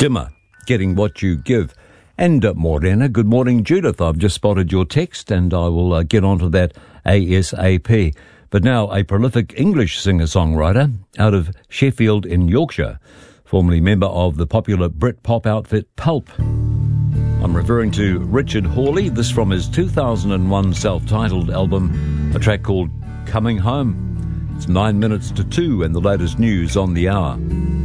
Dimmer, getting what you give. And Morena, good morning, Judith. I've just spotted your text and I will get onto that ASAP. But now a prolific English singer-songwriter out of Sheffield in Yorkshire, formerly member of the popular Brit-pop outfit Pulp. I'm referring to Richard Hawley, this from his 2001 self-titled album, a track called Coming Home. It's 9 minutes to 2 and the latest news on the hour.